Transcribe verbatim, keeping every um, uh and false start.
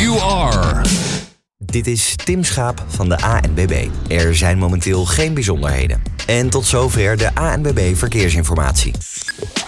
you are. Dit is Tim Schaap van de A N B B. Er zijn momenteel geen bijzonderheden. En tot zover de A N B B Verkeersinformatie.